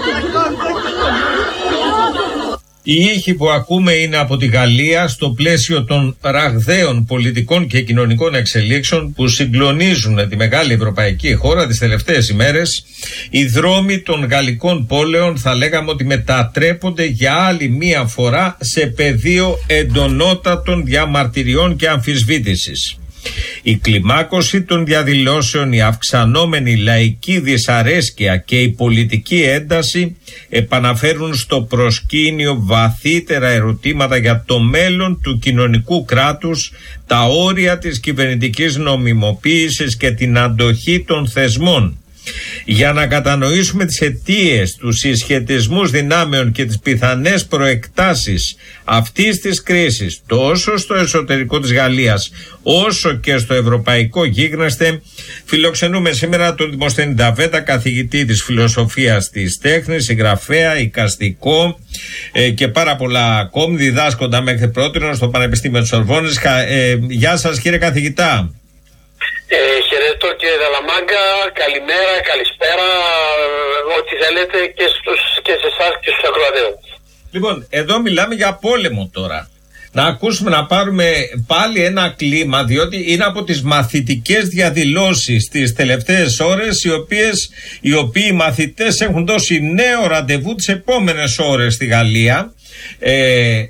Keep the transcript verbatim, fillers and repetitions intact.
Οι ήχοι που ακούμε είναι από τη Γαλλία στο πλαίσιο των ραγδαίων πολιτικών και κοινωνικών εξελίξεων που συγκλονίζουν τη μεγάλη ευρωπαϊκή χώρα τις τελευταίες ημέρες. Οι δρόμοι των γαλλικών πόλεων θα λέγαμε ότι μετατρέπονται για άλλη μία φορά σε πεδίο εντονότατων διαμαρτυριών και αμφισβήτησης. Η κλιμάκωση των διαδηλώσεων, η αυξανόμενη λαϊκή δυσαρέσκεια και η πολιτική ένταση επαναφέρουν στο προσκήνιο βαθύτερα ερωτήματα για το μέλλον του κοινωνικού κράτους, τα όρια της κυβερνητικής νομιμοποίησης και την αντοχή των θεσμών. Για να κατανοήσουμε τις αιτίες, τους συσχετισμούς δυνάμεων και τις πιθανές προεκτάσεις αυτής της κρίσης τόσο στο εσωτερικό της Γαλλίας όσο και στο ευρωπαϊκό γίγνεσθε, φιλοξενούμε σήμερα τον Δημοσθένη Νταβέτα, καθηγητή της φιλοσοφίας της τέχνης, συγγραφέα, εικαστικό ε, και πάρα πολλά ακόμη, διδάσκοντα μέχρι πρότινο στο Πανεπιστήμιο της Σορβόνης. Ε, γεια σας κύριε καθηγητά. Ε, χαιρετώ κύριε Δαλαμάγκα, καλημέρα, καλησπέρα, ό,τι θέλετε και, στους, και σε εσάς και στους ακροατές. Λοιπόν, εδώ μιλάμε για πόλεμο τώρα. Να ακούσουμε, να πάρουμε πάλι ένα κλίμα, διότι είναι από τις μαθητικές διαδηλώσεις τις τελευταίες ώρες, οι οποίες, οι οποίοι μαθητές έχουν δώσει νέο ραντεβού τις επόμενες ώρες στη Γαλλία. Ε,